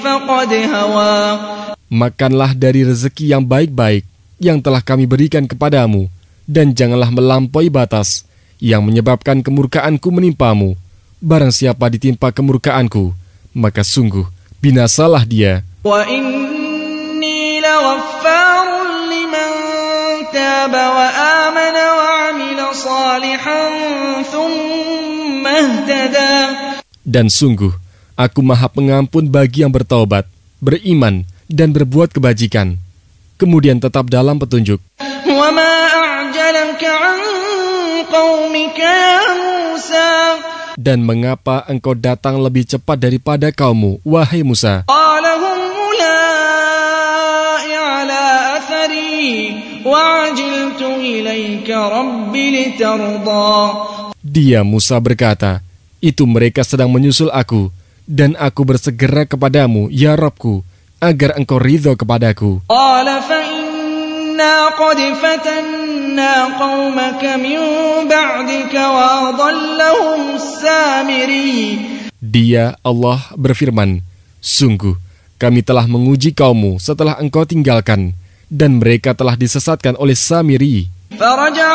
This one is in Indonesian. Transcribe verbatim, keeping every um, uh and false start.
فقد هوى. Makanlah dari rezeki yang baik-baik yang telah kami berikan kepadamu, dan janganlah melampaui batas yang menyebabkan kemurkaanku menimpamu. Barang siapa ditimpa kemurkaanku, maka sungguh binasalah dia. Wa inni laghaffar liman taba wa amana wa amila salihan thumma ihtada. Dan sungguh aku maha pengampun bagi yang bertaubat, beriman, dan berbuat kebajikan, kemudian tetap dalam petunjuk. Wa ma a'jalaka 'an qaumika ya Musa. Dan mengapa engkau datang lebih cepat daripada kaummu, wahai Musa? Qala hum ulai 'ala athari wa 'ajiltu ilaika rabbi litarda. Dia Musa berkata, itu mereka sedang menyusul aku, dan aku bersegera kepadamu, ya Rabbku, agar engkau ridho kepadaku. Qala fa inna qad fatanna qaumaka min ba'dika wa adallahum samiri. Dia Allah berfirman, sungguh kami telah menguji kaummu setelah engkau tinggalkan, dan mereka telah disesatkan oleh Samiri. Faraja